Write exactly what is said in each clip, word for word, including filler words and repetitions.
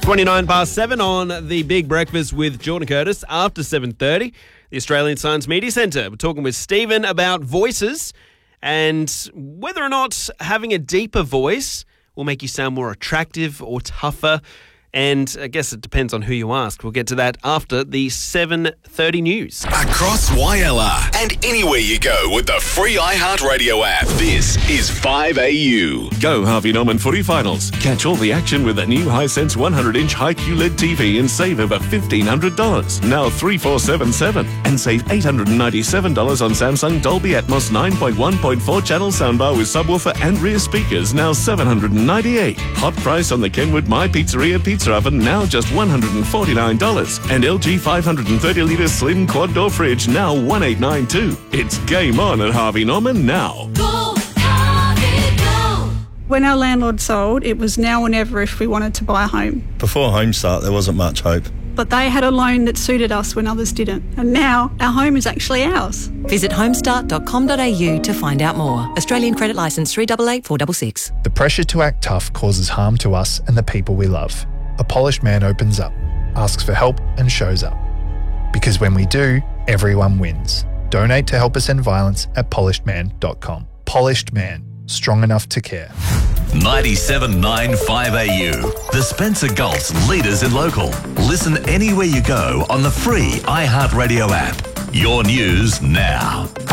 twenty-nine past seven on the Big Breakfast with Jordan Curtis after seven thirty. The Australian Science Media Centre. We're talking with Stephen about voices and whether or not having a deeper voice will make you sound more attractive or tougher. And I guess it depends on who you ask. We'll get to that after the seven thirty news. Across Y L R and anywhere you go with the free iHeartRadio app. This is five A U. Go Harvey Norman Footy Finals. Catch all the action with a new Hisense one hundred inch high Q L E D T V and save over fifteen hundred dollars. Now three four seven seven. And save eight hundred ninety-seven dollars on Samsung Dolby Atmos nine point one point four channel soundbar with subwoofer and rear speakers, now seven hundred ninety-eight dollars. Hot price on the Kenwood My Pizzeria Pizza Oven, now just one hundred forty-nine dollars. And L G five hundred thirty litre slim quad door fridge, now one eight nine two. It's game on at Harvey Norman now. Go, Harvey, go. When our landlord sold, it was now or never if we wanted to buy a home. Before Home Start, there wasn't much hope. But they had a loan that suited us when others didn't. And now our home is actually ours. Visit homestart dot com dot a u to find out more. Australian credit licence three eight eight four six six. The pressure to act tough causes harm to us and the people we love. A polished man opens up, asks for help and shows up. Because when we do, everyone wins. Donate to help us end violence at polished man dot com. Polished Man, strong enough to care. ninety-seven point nine five A U. The Spencer Gulf's leaders in local. Listen anywhere you go on the free iHeartRadio app. Your news now. Good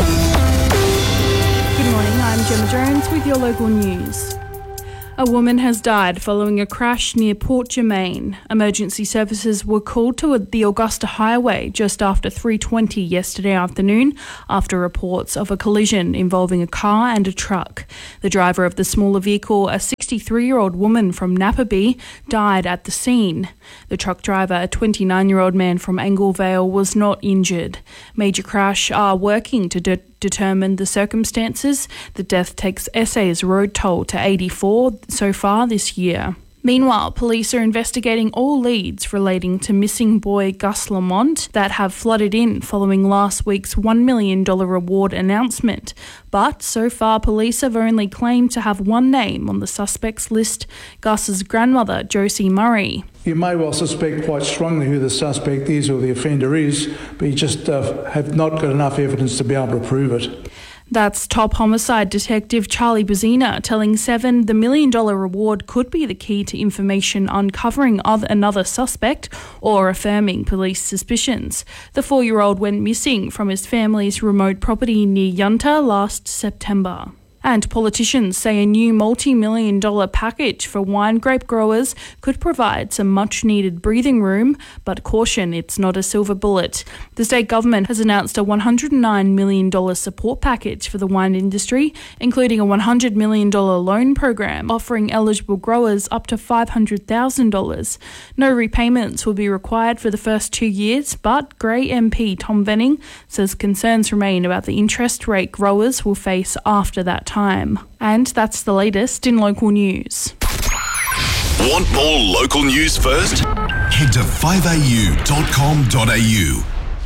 morning, I'm Gemma Jones with your local news. A woman has died following a crash near Port Germain. Emergency services were called to the Augusta Highway just after three twenty yesterday afternoon after reports of a collision involving a car and a truck. The driver of the smaller vehicle, a sixty-three-year-old woman from Napperby, died at the scene. The truck driver, a twenty-nine-year-old man from Anglevale, was not injured. Major Crash are working to de- determine the circumstances. The death takes S A's road toll to eighty-four so far this year. Meanwhile, police are investigating all leads relating to missing boy Gus Lamont that have flooded in following last week's one million dollars reward announcement. But so far, police have only claimed to have one name on the suspects list, Gus's grandmother, Josie Murray. You may well suspect quite strongly who the suspect is or the offender is, but you just uh, have not got enough evidence to be able to prove it. That's top homicide detective Charlie Bazina telling Seven the million dollar reward could be the key to information uncovering another suspect or affirming police suspicions. The four-year-old went missing from his family's remote property near Yunta last September. And politicians say a new multi-million dollar package for wine grape growers could provide some much-needed breathing room, but caution, it's not a silver bullet. The state government has announced a one hundred nine million dollars support package for the wine industry, including a one hundred million dollars loan program offering eligible growers up to five hundred thousand dollars. No repayments will be required for the first two years, but Grey M P Tom Venning says concerns remain about the interest rate growers will face after that time. Time. And that's the latest in local news. Want more local news first? Head to five a u dot com dot a u.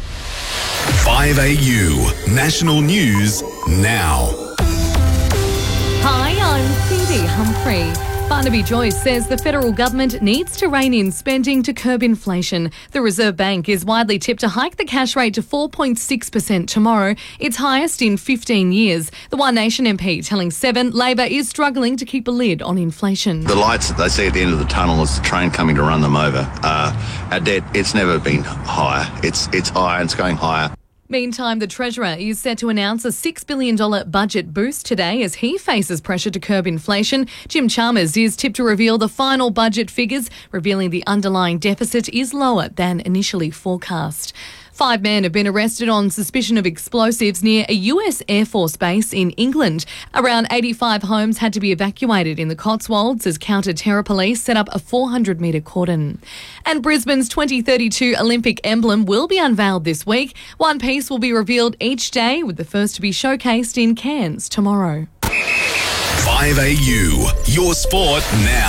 five A U National News now. Hi, I'm Phoebe Humphrey. Barnaby Joyce says the federal government needs to rein in spending to curb inflation. The Reserve Bank is widely tipped to hike the cash rate to four point six percent tomorrow, its highest in fifteen years. The One Nation M P telling Seven Labor is struggling to keep a lid on inflation. The lights that they see at the end of the tunnel is the train coming to run them over. Uh, our debt, it's never been higher. It's, it's higher and it's going higher. Meantime, the Treasurer is set to announce a six billion dollars budget boost today as he faces pressure to curb inflation. Jim Chalmers is tipped to reveal the final budget figures, revealing the underlying deficit is lower than initially forecast. Five men have been arrested on suspicion of explosives near a U S Air Force base in England. Around eighty-five homes had to be evacuated in the Cotswolds as counter-terror police set up a four hundred metre cordon. And Brisbane's twenty thirty-two Olympic emblem will be unveiled this week. One piece will be revealed each day, with the first to be showcased in Cairns tomorrow. five A U, your sport now.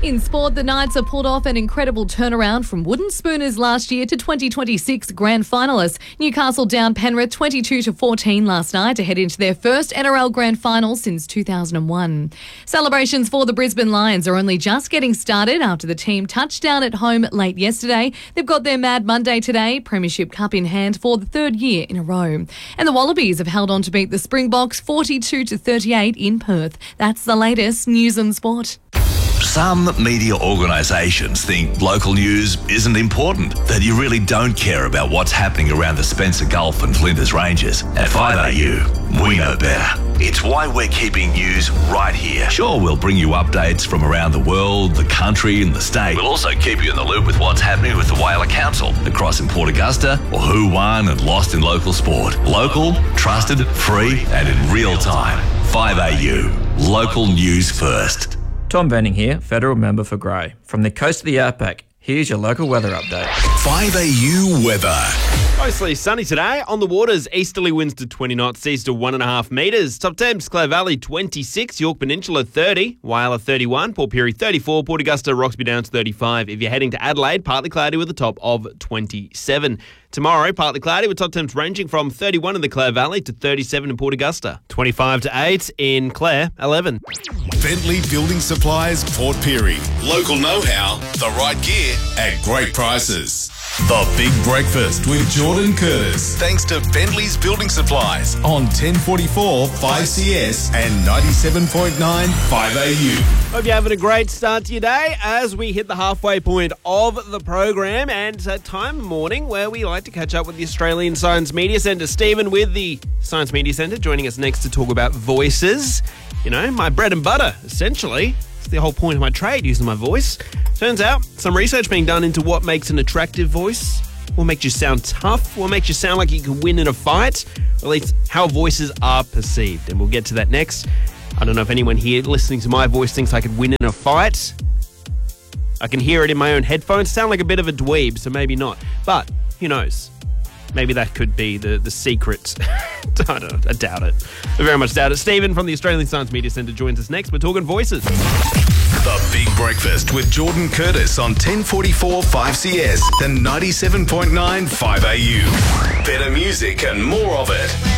In sport, the Knights have pulled off an incredible turnaround from wooden spooners last year to twenty twenty-six grand finalists. Newcastle downed Penrith twenty-two to fourteen last night to head into their first N R L grand final since two thousand one. Celebrations for the Brisbane Lions are only just getting started after the team touched down at home late yesterday. They've got their Mad Monday today, Premiership Cup in hand for the third year in a row. And the Wallabies have held on to beat the Springboks forty-two to thirty-eight in Perth. That's the latest news and sport. Some media organisations think local news isn't important, that you really don't care about what's happening around the Spencer Gulf and Flinders Ranges. At five A U, we know better. It's why we're keeping news right here. Sure, we'll bring you updates from around the world, the country and the state. We'll also keep you in the loop with what's happening with the Whaler Council, across in Port Augusta, or who won and lost in local sport. Local, trusted, free and in real time. five A U, local news first. Tom Benning here, Federal Member for Grey. From the coast of the Outback, here's your local weather update. five A U weather. Mostly sunny today. On the waters, easterly winds to twenty knots, seas to one and a half metres. Top temps, Clare Valley twenty-six, York Peninsula thirty, Whyalla thirty-one, Port Pirie thirty-four, Port Augusta, Roxby Downs thirty-five. If you're heading to Adelaide, partly cloudy with a top of twenty-seven. Tomorrow, partly cloudy with top temps ranging from thirty-one in the Clare Valley to thirty-seven in Port Augusta. twenty-five to eight in Clare, eleven. Bentley Building Supplies, Port Pirie. Local know-how, the right gear at great prices. The Big Breakfast with Jordan Curtis. Thanks to Bentley's Building Supplies on ten forty-four five C S and ninety-seven point nine five A U. Hope you're having a great start to your day as we hit the halfway point of the program, and it's that time of morning where we like to catch up with the Australian Science Media Centre. Stephen with the Science Media Centre joining us next to talk about voices. You know, my bread and butter, essentially. It's the whole point of my trade, using my voice. Turns out, some research being done into what makes an attractive voice, what makes you sound tough, what makes you sound like you can win in a fight, or at least how voices are perceived. And we'll get to that next. I don't know if anyone here listening to my voice thinks I could win in a fight. I can hear it in my own headphones. Sound like a bit of a dweeb, so maybe not. But who knows? Maybe that could be the, the secret. I don't know. I doubt it. I very much doubt it. Stephen from the Australian Science Media Centre joins us next. We're talking voices. The Big Breakfast with Jordan Curtis on ten forty-four five C S and ninety-seven point nine five A U. Better music and more of it.